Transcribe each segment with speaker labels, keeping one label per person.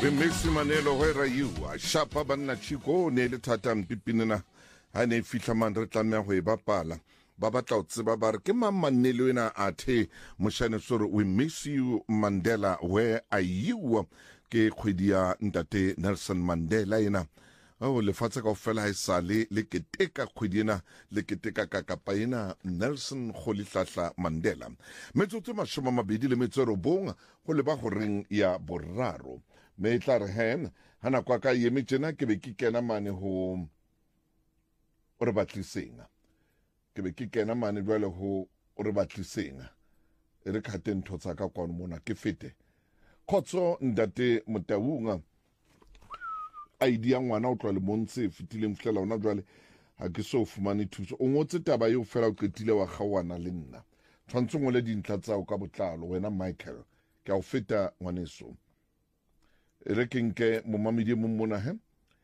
Speaker 1: Messi Manelo, where are you? Shapa banna chiko ne le thata mpipinena ha ne fihla man re tlameha go e bapala ba batla o tseba ba re ke Manelo ena athe moshane sore we miss you Mandela, where are you? Ke kgwedi ya ntate Nelson Mandela ena o lefatshe kaofela ha sale le keteka kgwedi ena le keteka ka kapa ena Nelson Rolihlahla Mandela metsotso 29 go le ba goreng ya boraro me tla re hen hana kwa ka yeme tjena ke be ke kena mane ho o re batlisenga ke be ke kena mane jwale ho o re batlisenga e re khate ntho tsa ka kwano mona ke fete khotso ndate Motaunga idea ngwana o tloa le montse fitileng fihlela ona jwale ha ke so fumane thuso o ngotse taba eo fela o qetile wa kgawana le nna tshwantse ngole dintlha tsa o ka botlalo wena Michael ke a o feta ngwaneso re ke nke momamedi mona he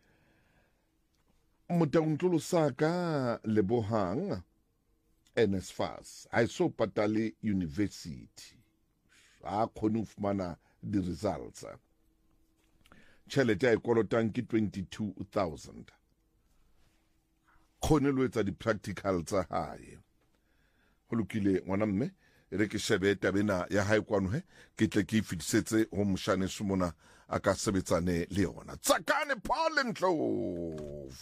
Speaker 1: Motauntlolo sa ka Lebohang NSFAS a so patale university a khone fumana di results tšhelete ya kolotang ke 22,000 khone lo etsa di practical tsa hae go lokile ngwana mme re ke shebe tabena ya hae kwano he ke tle ke fitisetse ho moshane sumona aka sebetsane le yona tsakane Paul Ndlovu.